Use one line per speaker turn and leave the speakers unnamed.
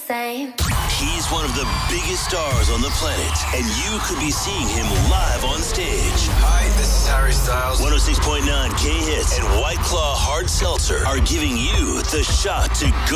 same.
He's one of the biggest stars on the planet, and you could be seeing him live on stage.
Hi, this is Harry Styles.
106.9 K-Hits and White Claw Hard Seltzer are giving you the shot to go